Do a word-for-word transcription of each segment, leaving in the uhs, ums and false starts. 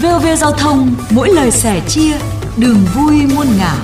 vê o vê Giao thông, mỗi lời sẻ chia, đường vui muôn ngả.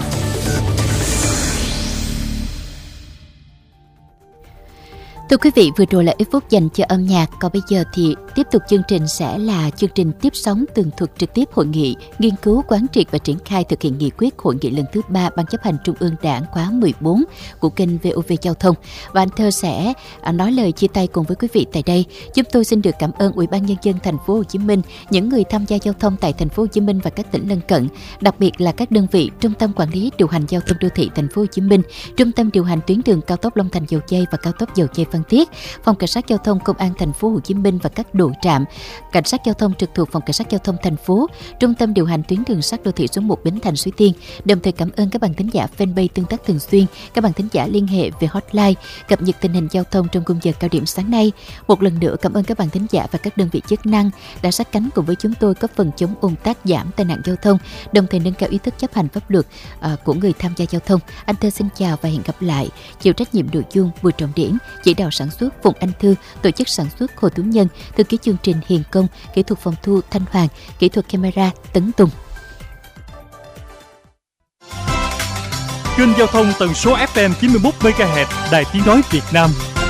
Thưa quý vị, vừa rồi là ít phút dành cho âm nhạc. Còn bây giờ thì tiếp tục chương trình sẽ là chương trình tiếp sóng tường thuật trực tiếp hội nghị nghiên cứu quán triệt và triển khai thực hiện nghị quyết hội nghị lần thứ ba Ban chấp hành Trung ương Đảng khóa mười bốn của kênh vê o vê Giao thông. Và anh Thơ sẽ nói lời chia tay cùng với quý vị tại đây. Chúng tôi xin được cảm ơn Ủy ban Nhân dân Thành phố Hồ Chí Minh, những người tham gia giao thông tại Thành phố Hồ Chí Minh và các tỉnh lân cận, đặc biệt là các đơn vị Trung tâm Quản lý điều hành giao thông đô thị Thành phố Hồ Chí Minh, Trung tâm điều hành tuyến đường cao tốc Long Thành Dầu Giây và cao tốc Dầu Giây Phan Thiết, Phòng Cảnh sát Giao thông Công an Thành phố Hồ Chí Minh và các đội trạm Cảnh sát Giao thông trực thuộc Phòng Cảnh sát Giao thông Thành phố, Trung tâm điều hành tuyến đường sắt đô thị số một Bến Thành Suối Tiên. Đồng thời cảm ơn các bạn thính giả fanpage tương tác thường xuyên, các bạn thính giả liên hệ về hotline cập nhật tình hình giao thông trong khung giờ cao điểm sáng nay. Một lần nữa cảm ơn các bạn thính giả và các đơn vị chức năng đã sát cánh cùng với chúng tôi góp phần chống ùn tắc, giảm tai nạn giao thông, đồng thời nâng cao ý thức chấp hành pháp luật uh, của người tham gia giao thông. Anh Thơ xin chào và hẹn gặp lại. Chịu trách nhiệm nội dung Bùi Trọng Điển, chỉ đạo sản xuất Phùng Anh Thư, tổ chức sản xuất Hồ Tú Nhân, thư ký chương trình Hiền Công, kỹ thuật phòng thu Thanh Hoàng, kỹ thuật camera Tấn Tùng. Kênh giao thông tần số ép em chín mươi mốt mê ga héc Đài Tiếng nói Việt Nam.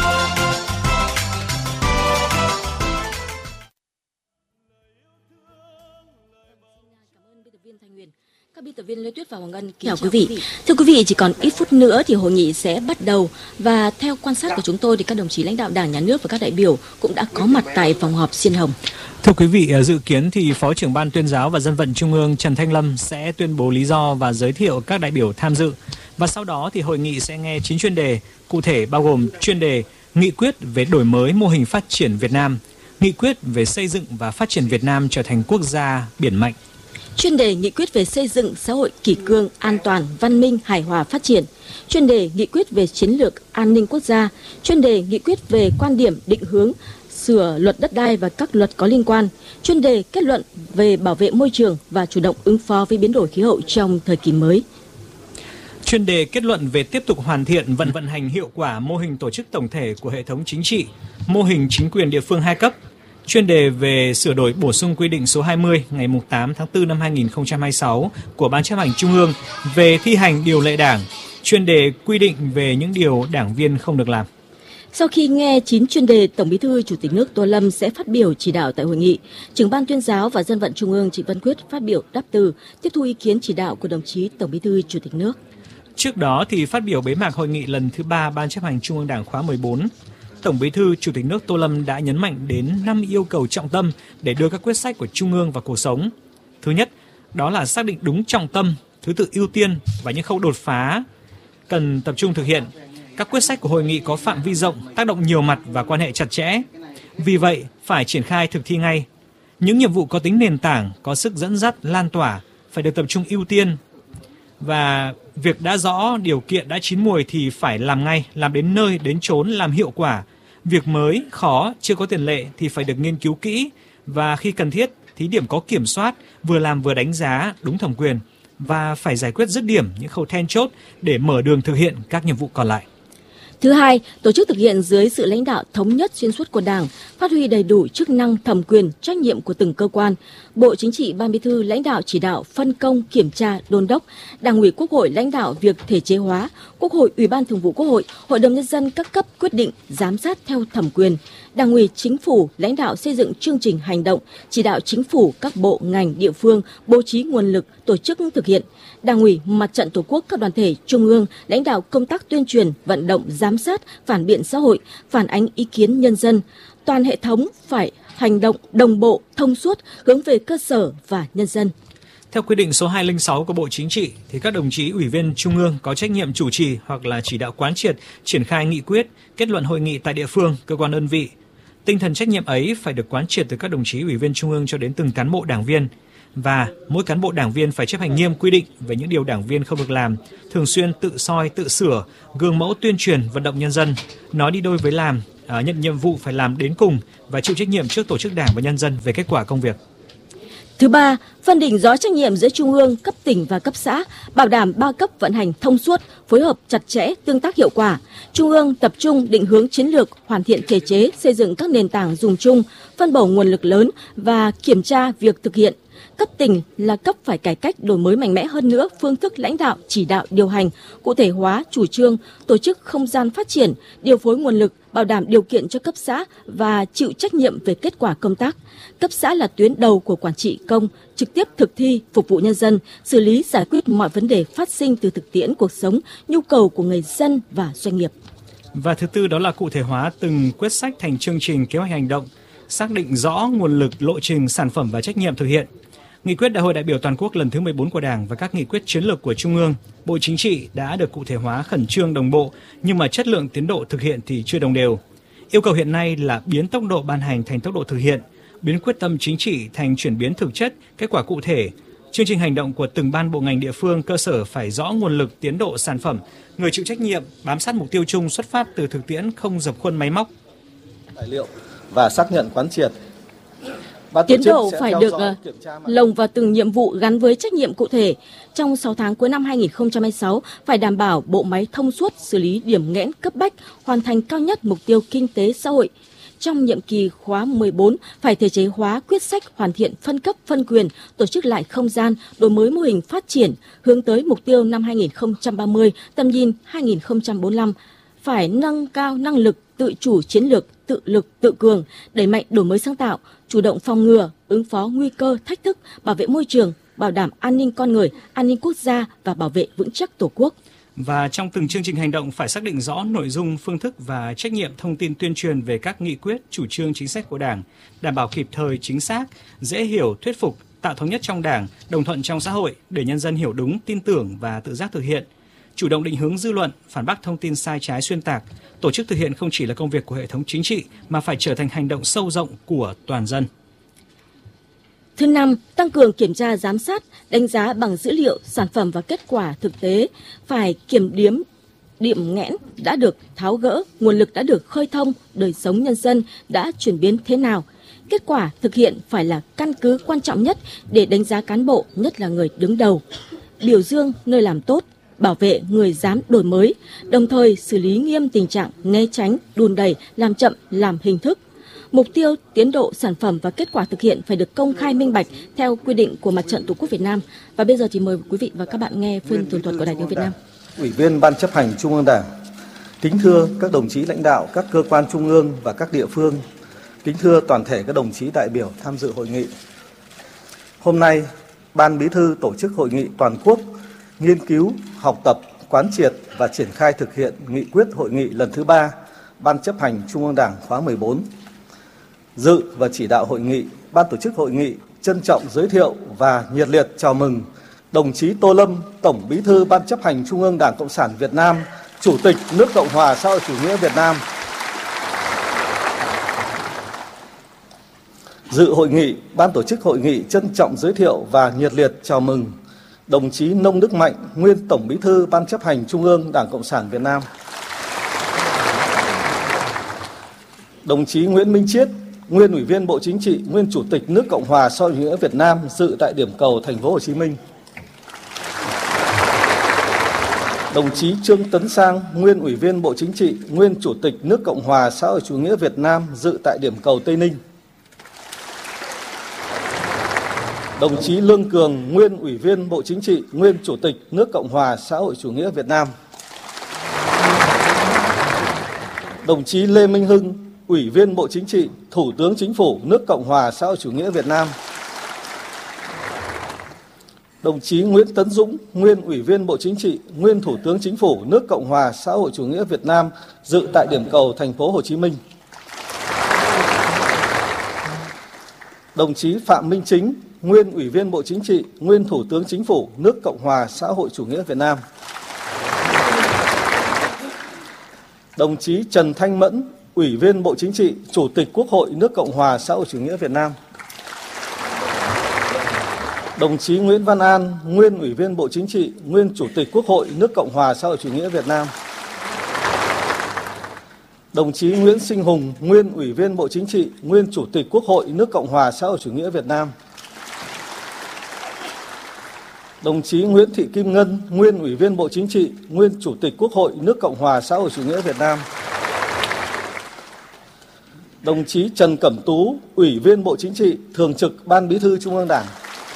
Các biên tập viên Lê Tuyết và Hoàng Ngân chào quý vị. Thưa quý vị, chỉ còn ít phút nữa thì hội nghị sẽ bắt đầu và theo quan sát của chúng tôi thì các đồng chí lãnh đạo Đảng, Nhà nước và các đại biểu cũng đã có mặt tại phòng họp Diên Hồng. Thưa quý vị, dự kiến thì Phó trưởng Ban Tuyên giáo và Dân vận Trung ương Trần Thanh Lâm sẽ tuyên bố lý do và giới thiệu các đại biểu tham dự. Và sau đó thì hội nghị sẽ nghe chín chuyên đề, cụ thể bao gồm chuyên đề nghị quyết về đổi mới mô hình phát triển Việt Nam, nghị quyết về xây dựng và phát triển Việt Nam trở thành quốc gia biển mạnh, chuyên đề nghị quyết về xây dựng xã hội kỷ cương, an toàn, văn minh, hài hòa phát triển, chuyên đề nghị quyết về chiến lược an ninh quốc gia, chuyên đề nghị quyết về quan điểm định hướng sửa luật đất đai và các luật có liên quan, chuyên đề kết luận về bảo vệ môi trường và chủ động ứng phó với biến đổi khí hậu trong thời kỳ mới. Chuyên đề kết luận về tiếp tục hoàn thiện vận vận hành hiệu quả mô hình tổ chức tổng thể của hệ thống chính trị, mô hình chính quyền địa phương hai cấp. Chuyên đề về sửa đổi bổ sung quy định số hai mươi ngày tám tháng tư năm hai nghìn không trăm hai mươi sáu của Ban chấp hành Trung ương về thi hành điều lệ Đảng. Chuyên đề quy định về những điều đảng viên không được làm. Sau khi nghe chín chuyên đề, Tổng Bí thư Chủ tịch nước Tô Lâm sẽ phát biểu chỉ đạo tại hội nghị. Trưởng Ban Tuyên giáo và Dân vận Trung ương Trịnh Văn Quyết phát biểu đáp từ, tiếp thu ý kiến chỉ đạo của đồng chí Tổng Bí thư Chủ tịch nước. Trước đó thì phát biểu bế mạc hội nghị lần thứ ba Ban chấp hành Trung ương Đảng khóa mười bốn, Tổng Bí thư Chủ tịch nước Tô Lâm đã nhấn mạnh đến năm yêu cầu trọng tâm để đưa các quyết sách của Trung ương vào cuộc sống. Thứ nhất, đó là xác định đúng trọng tâm, thứ tự ưu tiên và những khâu đột phá cần tập trung thực hiện. Các quyết sách của hội nghị có phạm vi rộng, tác động nhiều mặt và quan hệ chặt chẽ. Vì vậy, phải triển khai thực thi ngay. Những nhiệm vụ có tính nền tảng, có sức dẫn dắt, lan tỏa phải được tập trung ưu tiên. Và việc đã rõ, điều kiện đã chín muồi thì phải làm ngay, làm đến nơi, đến chốn, làm hiệu quả. Việc mới, khó, chưa có tiền lệ thì phải được nghiên cứu kỹ và khi cần thiết, thí điểm có kiểm soát, vừa làm vừa đánh giá đúng thẩm quyền và phải giải quyết dứt điểm những khâu then chốt để mở đường thực hiện các nhiệm vụ còn lại. Thứ hai, tổ chức thực hiện dưới sự lãnh đạo thống nhất xuyên suốt của Đảng, phát huy đầy đủ chức năng, thẩm quyền, trách nhiệm của từng cơ quan. Bộ Chính trị, Ban Bí thư lãnh đạo chỉ đạo, phân công, kiểm tra, đôn đốc. Đảng ủy Quốc hội lãnh đạo việc thể chế hóa. Quốc hội, Ủy ban Thường vụ Quốc hội, Hội đồng Nhân dân các cấp quyết định, giám sát theo thẩm quyền. Đảng ủy Chính phủ lãnh đạo xây dựng chương trình hành động, chỉ đạo Chính phủ, các bộ, ngành, địa phương bố trí nguồn lực, tổ chức thực hiện. Đảng ủy, Mặt trận Tổ quốc, các đoàn thể trung ương lãnh đạo công tác tuyên truyền, vận động, giám sát, phản biện xã hội, phản ánh ý kiến nhân dân. Toàn hệ thống phải hành động đồng bộ, thông suốt, hướng về cơ sở và nhân dân. Theo quy định số hai không sáu của Bộ Chính trị, thì các đồng chí ủy viên Trung ương có trách nhiệm chủ trì hoặc là chỉ đạo quán triệt, triển khai nghị quyết, kết luận hội nghị tại địa phương, cơ quan đơn vị. Tinh thần trách nhiệm ấy phải được quán triệt từ các đồng chí ủy viên Trung ương cho đến từng cán bộ đảng viên. Và mỗi cán bộ đảng viên phải chấp hành nghiêm quy định về những điều đảng viên không được làm, thường xuyên tự soi, tự sửa, gương mẫu tuyên truyền, vận động nhân dân, nói đi đôi với làm, à, nhận nhiệm vụ phải làm đến cùng và chịu trách nhiệm trước tổ chức đảng và nhân dân về kết quả công việc. Thứ ba, phân định rõ trách nhiệm giữa Trung ương, cấp tỉnh và cấp xã, bảo đảm ba cấp vận hành thông suốt, phối hợp chặt chẽ, tương tác hiệu quả. Trung ương tập trung định hướng chiến lược, hoàn thiện thể chế, xây dựng các nền tảng dùng chung, phân bổ nguồn lực lớn và kiểm tra việc thực hiện. Cấp tỉnh là cấp phải cải cách đổi mới mạnh mẽ hơn nữa phương thức lãnh đạo, chỉ đạo, điều hành, cụ thể hóa chủ trương, tổ chức không gian phát triển, điều phối nguồn lực, bảo đảm điều kiện cho cấp xã và chịu trách nhiệm về kết quả công tác. Cấp xã là tuyến đầu của quản trị công, trực tiếp thực thi, phục vụ nhân dân, xử lý giải quyết mọi vấn đề phát sinh từ thực tiễn cuộc sống, nhu cầu của người dân và doanh nghiệp. Và thứ tư đó là cụ thể hóa từng quyết sách thành chương trình kế hoạch hành động, xác định rõ nguồn lực, lộ trình, sản phẩm và trách nhiệm thực hiện. Nghị quyết Đại hội đại biểu toàn quốc lần thứ mười bốn của Đảng và các nghị quyết chiến lược của Trung ương, Bộ Chính trị đã được cụ thể hóa khẩn trương đồng bộ, nhưng mà chất lượng tiến độ thực hiện thì chưa đồng đều. Yêu cầu hiện nay là biến tốc độ ban hành thành tốc độ thực hiện, biến quyết tâm chính trị thành chuyển biến thực chất, kết quả cụ thể. Chương trình hành động của từng ban bộ ngành địa phương cơ sở phải rõ nguồn lực, tiến độ, sản phẩm, người chịu trách nhiệm, bám sát mục tiêu chung xuất phát từ thực tiễn, không dập khuôn máy móc. Tài liệu và xác nhận quán triệt. Tiến độ phải được lồng vào từng nhiệm vụ gắn với trách nhiệm cụ thể. Trong sáu tháng cuối năm hai nghìn không trăm hai mươi sáu, phải đảm bảo bộ máy thông suốt, xử lý điểm nghẽn cấp bách, hoàn thành cao nhất mục tiêu kinh tế xã hội. Trong nhiệm kỳ khóa mười bốn, phải thể chế hóa quyết sách, hoàn thiện phân cấp, phân quyền, tổ chức lại không gian, đổi mới mô hình phát triển, hướng tới mục tiêu năm hai nghìn không trăm ba mươi, tầm nhìn hai nghìn không trăm bốn mươi lăm. Phải nâng cao năng lực tự chủ chiến lược, tự lực, tự cường, đẩy mạnh đổi mới sáng tạo, chủ động phòng ngừa, ứng phó nguy cơ, thách thức, bảo vệ môi trường, bảo đảm an ninh con người, an ninh quốc gia và bảo vệ vững chắc Tổ quốc. Và trong từng chương trình hành động phải xác định rõ nội dung, phương thức và trách nhiệm thông tin tuyên truyền về các nghị quyết, chủ trương, chính sách của Đảng, đảm bảo kịp thời, chính xác, dễ hiểu, thuyết phục, tạo thống nhất trong Đảng, đồng thuận trong xã hội để nhân dân hiểu đúng, tin tưởng và tự giác thực hiện. Chủ động định hướng dư luận, phản bác thông tin sai trái xuyên tạc. Tổ chức thực hiện không chỉ là công việc của hệ thống chính trị mà phải trở thành hành động sâu rộng của toàn dân. Thứ năm, tăng cường kiểm tra giám sát, đánh giá bằng dữ liệu, sản phẩm và kết quả thực tế, phải kiểm đếm điểm nghẽn đã được tháo gỡ, nguồn lực đã được khơi thông, đời sống nhân dân đã chuyển biến thế nào. Kết quả thực hiện phải là căn cứ quan trọng nhất để đánh giá cán bộ, nhất là người đứng đầu. Biểu dương nơi làm tốt, bảo vệ người dám đổi mới, đồng thời xử lý nghiêm tình trạng né tránh, đùn đẩy, làm chậm, làm hình thức. Mục tiêu, tiến độ, sản phẩm và kết quả thực hiện phải được công khai minh bạch theo quy định của Mặt trận Tổ quốc Việt Nam. Và bây giờ thì mời quý vị và các bạn nghe phiên tường thuật của Đài Tiếng Việt Nam. Ủy viên Ban chấp hành Trung ương Đảng, kính thưa các đồng chí lãnh đạo các cơ quan trung ương và các địa phương, kính thưa toàn thể các đồng chí đại biểu tham dự hội nghị. Hôm nay, Ban Bí thư tổ chức hội nghị toàn quốc nghiên cứu, học tập, quán triệt và triển khai thực hiện nghị quyết hội nghị lần thứ ba Ban chấp hành Trung ương Đảng khóa mười bốn. Dự và chỉ đạo hội nghị, Ban tổ chức hội nghị trân trọng giới thiệu và nhiệt liệt chào mừng đồng chí Tô Lâm, Tổng Bí thư Ban chấp hành Trung ương Đảng Cộng sản Việt Nam, Chủ tịch nước Cộng hòa xã hội chủ nghĩa Việt Nam. Dự hội nghị, Ban tổ chức hội nghị trân trọng giới thiệu và nhiệt liệt chào mừng đồng chí Nông Đức Mạnh, nguyên Tổng Bí thư Ban chấp hành Trung ương Đảng Cộng sản Việt Nam. Đồng chí Nguyễn Minh Chiết, nguyên Ủy viên Bộ Chính trị, nguyên Chủ tịch nước Cộng hòa xã hội chủ nghĩa Việt Nam, dự tại điểm cầu Thành phố Hồ Chí Minh. Đồng chí Trương Tấn Sang, nguyên Ủy viên Bộ Chính trị, nguyên Chủ tịch nước Cộng hòa xã hội chủ nghĩa Việt Nam, dự tại điểm cầu Tây Ninh. Đồng chí Lương Cường, nguyên Ủy viên Bộ Chính trị, nguyên Chủ tịch nước Cộng hòa xã hội chủ nghĩa Việt Nam. Đồng chí Lê Minh Hưng, Ủy viên Bộ Chính trị, Thủ tướng Chính phủ nước Cộng hòa xã hội chủ nghĩa Việt Nam. Đồng chí Nguyễn Tấn Dũng, nguyên Ủy viên Bộ Chính trị, nguyên Thủ tướng Chính phủ nước Cộng hòa xã hội chủ nghĩa Việt Nam, dự tại điểm cầu Thành phố Hồ Chí Minh. Đồng chí Phạm Minh Chính, nguyên Ủy viên Bộ Chính trị, nguyên Thủ tướng Chính phủ nước Cộng hòa xã hội chủ nghĩa Việt Nam. Đồng chí Trần Thanh Mẫn, Ủy viên Bộ Chính trị, Chủ tịch Quốc hội nước Cộng hòa xã hội chủ nghĩa Việt Nam. Đồng chí Nguyễn Văn An, nguyên Ủy viên Bộ Chính trị, nguyên Chủ tịch Quốc hội nước Cộng hòa xã hội chủ nghĩa Việt Nam. Đồng chí Nguyễn Sinh Hùng, nguyên Ủy viên Bộ Chính trị, nguyên Chủ tịch Quốc hội nước Cộng hòa xã hội chủ nghĩa Việt Nam. Đồng chí Nguyễn Thị Kim Ngân, nguyên Ủy viên Bộ Chính trị, nguyên Chủ tịch Quốc hội nước Cộng hòa xã hội chủ nghĩa Việt Nam. Đồng chí Trần Cẩm Tú, Ủy viên Bộ Chính trị, Thường trực Ban Bí thư Trung ương Đảng.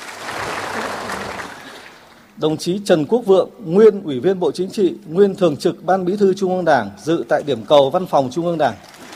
Đồng chí Trần Quốc Vượng, nguyên Ủy viên Bộ Chính trị, nguyên Thường trực Ban Bí thư Trung ương Đảng, dự tại điểm cầu Văn phòng Trung ương Đảng.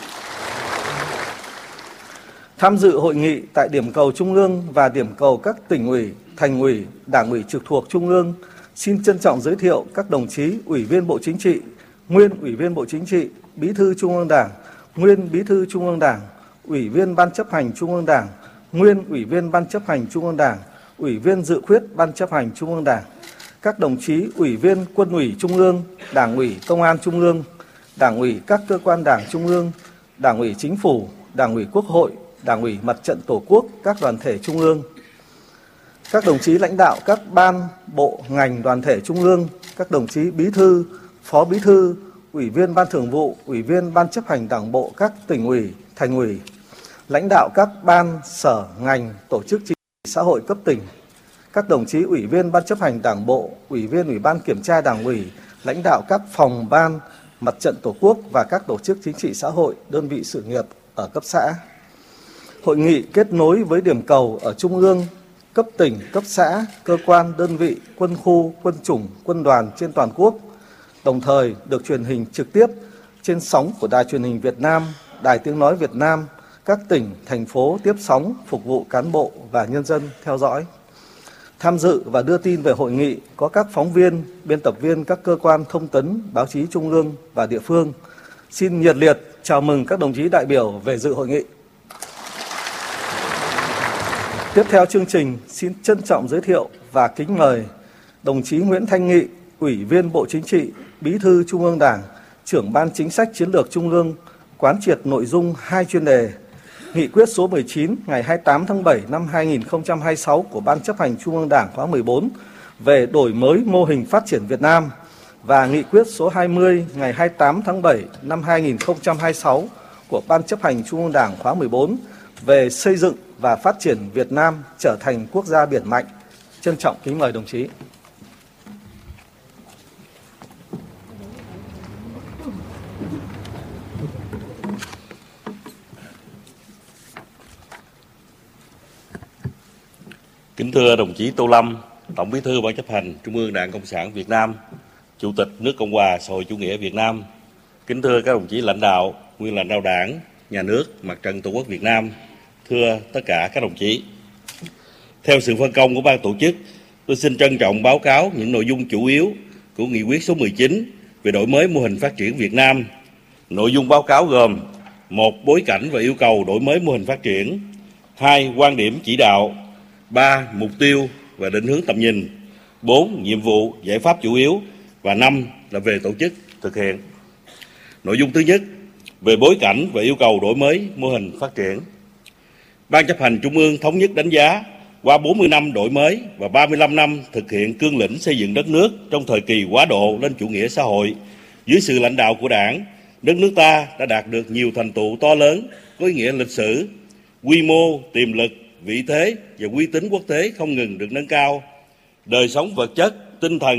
Tham dự hội nghị tại điểm cầu Trung ương và điểm cầu các tỉnh ủy, thành ủy, đảng ủy trực thuộc Trung ương, xin trân trọng giới thiệu các đồng chí Ủy viên Bộ Chính trị, nguyên Ủy viên Bộ Chính trị, Bí thư Trung ương Đảng, nguyên Bí thư Trung ương Đảng, Ủy viên Ban chấp hành Trung ương Đảng, nguyên Ủy viên Ban chấp hành Trung ương Đảng, Ủy viên dự khuyết Ban chấp hành Trung ương Đảng, các đồng chí Ủy viên Quân ủy Trung ương, Đảng ủy Công an Trung ương, Đảng ủy các cơ quan Đảng Trung ương, Đảng ủy Chính phủ, Đảng ủy Quốc hội, Đảng ủy Mặt trận Tổ quốc, các đoàn thể Trung ương, các đồng chí lãnh đạo các ban, bộ, ngành, đoàn thể Trung ương, các đồng chí Bí thư, Phó Bí thư, Ủy viên Ban Thường vụ, Ủy viên Ban chấp hành Đảng bộ các tỉnh ủy, thành ủy, lãnh đạo các ban, sở, ngành, tổ chức chính trị xã hội cấp tỉnh, các đồng chí Ủy viên Ban chấp hành Đảng bộ, Ủy viên Ủy ban Kiểm tra Đảng ủy, lãnh đạo các phòng ban, Mặt trận Tổ quốc và các tổ chức chính trị xã hội, đơn vị sự nghiệp ở cấp xã. Hội nghị kết nối với điểm cầu ở Trung ương, cấp tỉnh, cấp xã, cơ quan, đơn vị, quân khu, quân chủng, quân đoàn trên toàn quốc, đồng thời được truyền hình trực tiếp trên sóng của Đài Truyền hình Việt Nam, Đài Tiếng Nói Việt Nam, các tỉnh, thành phố tiếp sóng phục vụ cán bộ và nhân dân theo dõi. Tham dự và đưa tin về hội nghị có các phóng viên, biên tập viên các cơ quan thông tấn, báo chí trung ương và địa phương. Xin nhiệt liệt chào mừng các đồng chí đại biểu về dự hội nghị. Tiếp theo chương trình, xin trân trọng giới thiệu và kính mời đồng chí Nguyễn Thanh Nghị, Ủy viên Bộ Chính trị, Bí thư Trung ương Đảng, trưởng Ban Chính sách Chiến lược Trung ương, quán triệt nội dung hai chuyên đề: Nghị quyết số mười chín ngày hai mươi tám tháng bảy năm hai nghìn không trăm hai mươi sáu của Ban chấp hành Trung ương Đảng khóa mười bốn về đổi mới mô hình phát triển Việt Nam và Nghị quyết số hai mươi ngày hai mươi tám tháng bảy năm hai nghìn không trăm hai mươi sáu của Ban chấp hành Trung ương Đảng khóa mười bốn về xây dựng và phát triển Việt Nam trở thành quốc gia biển mạnh. Trân trọng kính mời đồng chí. Kính thưa đồng chí Tô Lâm, Tổng Bí thư Ban chấp hành Trung ương Đảng Cộng sản Việt Nam, Chủ tịch nước Cộng hòa xã hội chủ nghĩa Việt Nam. Kính thưa các đồng chí lãnh đạo, nguyên lãnh đạo Đảng, Nhà nước, Mặt trận Tổ quốc Việt Nam. Thưa tất cả các đồng chí. Theo sự phân công của ban tổ chức, tôi xin trân trọng báo cáo những nội dung chủ yếu của Nghị quyết số mười chín về đổi mới mô hình phát triển Việt Nam. Nội dung báo cáo gồm: một. Bối cảnh và yêu cầu đổi mới mô hình phát triển. hai. Quan điểm chỉ đạo. ba. Mục tiêu và định hướng tầm nhìn. bốn. Nhiệm vụ, giải pháp chủ yếu. Và năm là về tổ chức thực hiện. Nội dung thứ nhất, về bối cảnh và yêu cầu đổi mới mô hình phát triển. Ban chấp hành Trung ương thống nhất đánh giá, qua bốn mươi năm đổi mới và ba mươi lăm năm thực hiện cương lĩnh xây dựng đất nước trong thời kỳ quá độ lên chủ nghĩa xã hội, dưới sự lãnh đạo của Đảng, đất nước ta đã đạt được nhiều thành tựu to lớn, có ý nghĩa lịch sử, quy mô, tiềm lực, vị thế và uy tín quốc tế không ngừng được nâng cao. Đời sống vật chất, tinh thần